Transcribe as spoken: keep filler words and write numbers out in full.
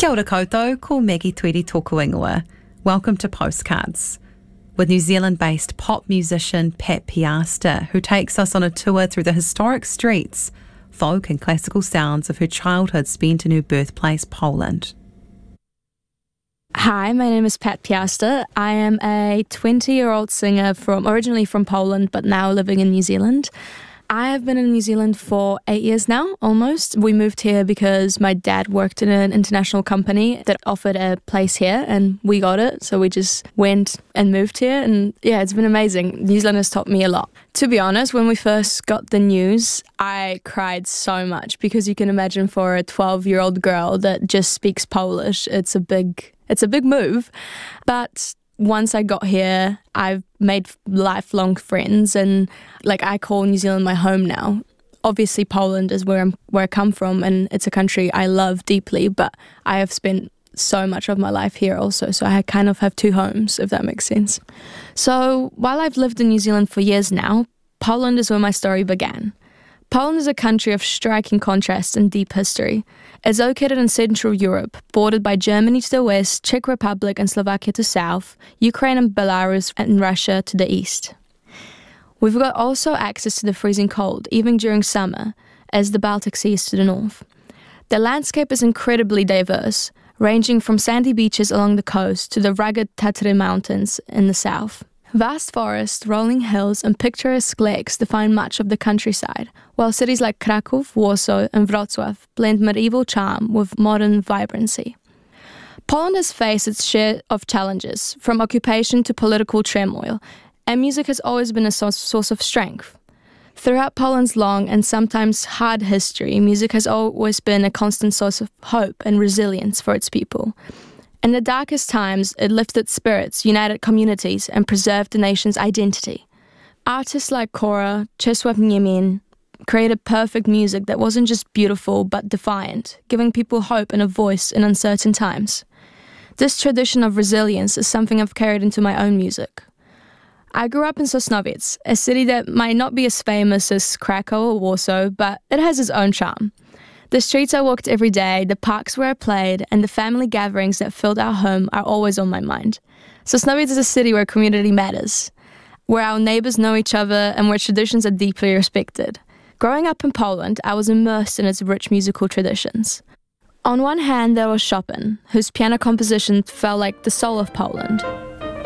Kia ora koutou, ko Maggie Tweedy tōku ingoa. Welcome to Postcards, with New Zealand-based pop musician Pat Piasta, who takes us on a tour through the historic streets, folk and classical sounds of her childhood spent in her birthplace, Poland. Hi, my name is Pat Piasta. I am a twenty-year-old singer from originally from Poland, but now living in New Zealand. I have been in New Zealand for eight years now, almost. We moved here because my dad worked in an international company that offered a place here, and we got it. So we just went and moved here, and yeah, it's been amazing. New Zealand has taught me a lot. To be honest, when we first got the news, I cried so much because you can imagine for a twelve-year-old girl that just speaks Polish, it's a big, it's a big move. But once I got here, I've made lifelong friends, and like I call New Zealand my home now. Obviously, Poland is where I'm where I come from, and it's a country I love deeply. But I have spent so much of my life here also, so I kind of have two homes, if that makes sense. So while I've lived in New Zealand for years now, Poland is where my story began. Poland is a country of striking contrast and deep history. It's located in Central Europe, bordered by Germany to the west, Czech Republic and Slovakia to south, Ukraine and Belarus and Russia to the east. We've got also access to the freezing cold, even during summer, as the Baltic Sea is to the north. The landscape is incredibly diverse, ranging from sandy beaches along the coast to the rugged Tatry Mountains in the south. Vast forests, rolling hills and picturesque lakes define much of the countryside, while cities like Krakow, Warsaw and Wrocław blend medieval charm with modern vibrancy. Poland has faced its share of challenges, from occupation to political turmoil, and music has always been a source of strength. Throughout Poland's long and sometimes hard history, music has always been a constant source of hope and resilience for its people. In the darkest times, it lifted spirits, united communities, and preserved the nation's identity. Artists like Kora, Czesław Niemin created perfect music that wasn't just beautiful but defiant, giving people hope and a voice in uncertain times. This tradition of resilience is something I've carried into my own music. I grew up in Sosnowiec, a city that might not be as famous as Krakow or Warsaw, but it has its own charm. The streets I walked every day, the parks where I played, and the family gatherings that filled our home are always on my mind. Sosnowiec is a city where community matters, where our neighbours know each other and where traditions are deeply respected. Growing up in Poland, I was immersed in its rich musical traditions. On one hand, there was Chopin, whose piano composition felt like the soul of Poland.